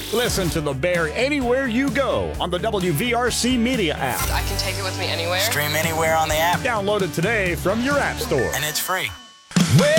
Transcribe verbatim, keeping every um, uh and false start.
Listen to The Bear anywhere you go on the W V R C Media app. I can take it with me anywhere. Stream anywhere on the app. Download it today from your app store. And it's free.